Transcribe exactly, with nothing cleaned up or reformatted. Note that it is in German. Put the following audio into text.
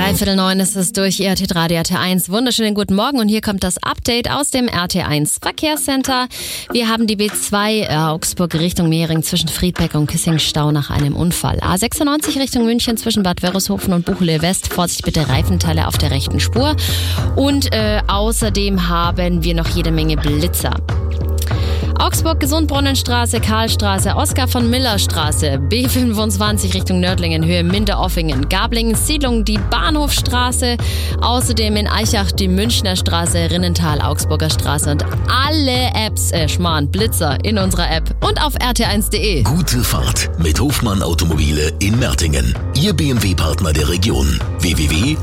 Dreiviertel neun ist es durch R T drei, R T eins. Wunderschönen guten Morgen und hier kommt das Update aus dem R T eins Verkehrscenter. Wir haben die B zwei Augsburg Richtung Mehring zwischen Friedbeck und Kissing Stau nach einem Unfall. A sechsundneunzig Richtung München zwischen Bad Wörishofen und Buchele West. Vorsicht bitte, Reifenteile auf der rechten Spur. Und äh, außerdem haben wir noch jede Menge Blitzer. Augsburg, Gesundbrunnenstraße, Karlstraße, Oskar von Miller Straße, B fünfundzwanzig Richtung Nördlingen, Höhe Minderoffingen, Gablingen, Siedlung, die Bahnhofstraße, außerdem in Eichach die Münchner Straße, Rinnental, Augsburger Straße und alle Apps, äh, Schmarrn, Blitzer in unserer App und auf r t eins punkt de. Gute Fahrt mit Hofmann Automobile in Mertingen. Ihr B M W-Partner der Region. w w w